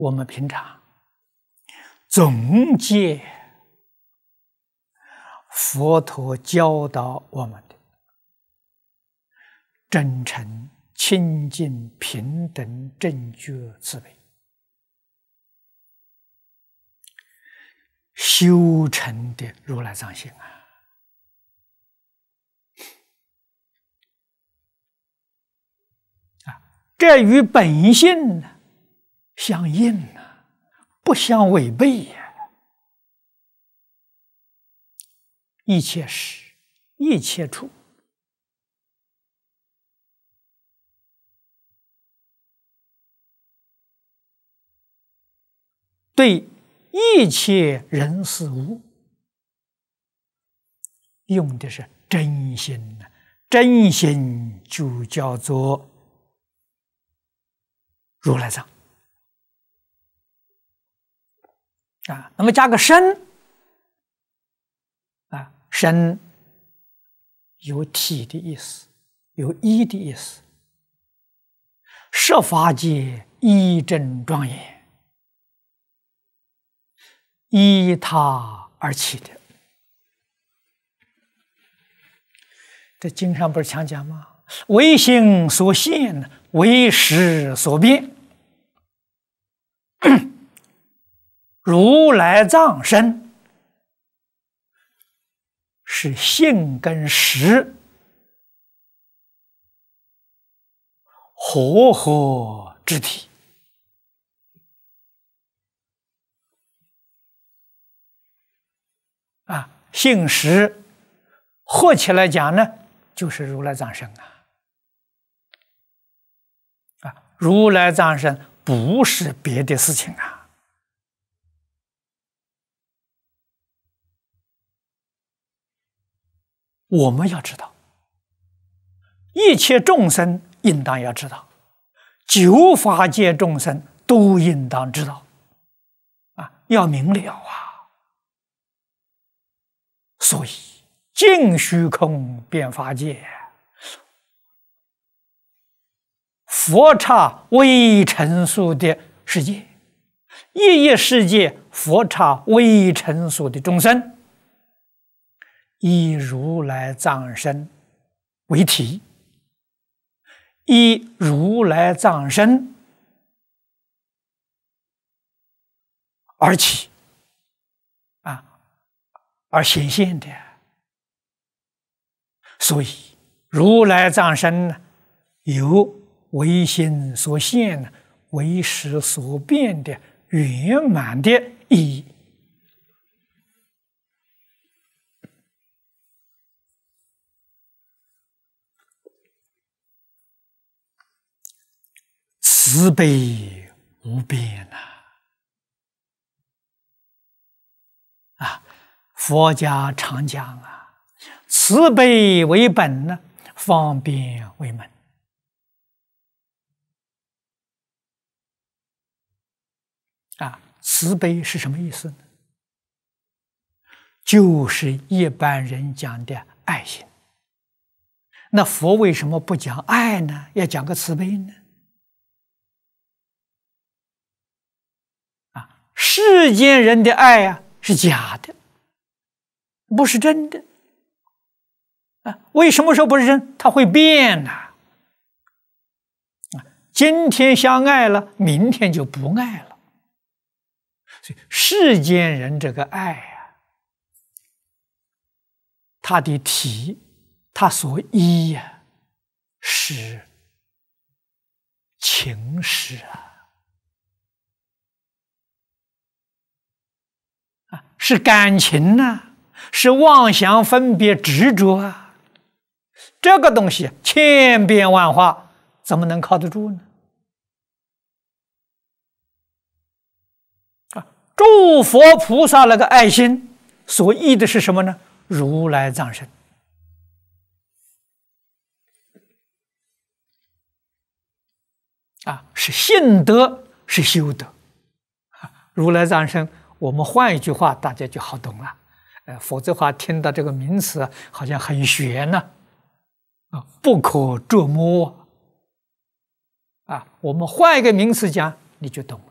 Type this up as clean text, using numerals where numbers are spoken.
我们平常总结佛陀教导我们的真诚、清净、平等、正觉、慈悲，修成的如来藏性这与本性相应不相违背呀！一切时，一切处，对一切人事物，用的是真心真心就叫做如来藏那么加个身身有体的意思，有一的意思，设法界一真庄严，依他而起的。这经上不是常讲吗？唯心所现，唯识所变。如来藏身是性跟识和合之体性识合起来讲呢，就是如来藏身如来藏身不是别的事情我们要知道，一切众生应当要知道，九法界众生都应当知道要明了所以尽虚空遍法界，佛刹微尘数的世界，一一世界佛刹微尘数的众生，以如来藏身为体，以如来藏身而起而显现的。所以如来藏身有唯心所现、唯识所变的圆满的意义。慈悲无边佛家常讲慈悲为本方便为门慈悲是什么意思呢？就是一般人讲的爱心。那佛为什么不讲爱呢？要讲个慈悲呢？世间人的爱是假的，不是真的为什么说不是真？它会变今天相爱了，明天就不爱了。所以世间人这个爱它的体，它所依是情识是感情是妄想分别执着这个东西千变万化，怎么能靠得住呢？诸佛菩萨那个爱心所依的是什么呢？如来藏身是信德，是修德如来藏身，我们换一句话大家就好懂了否则话听到这个名词好像很玄呢不可捉摸我们换一个名词讲你就懂了。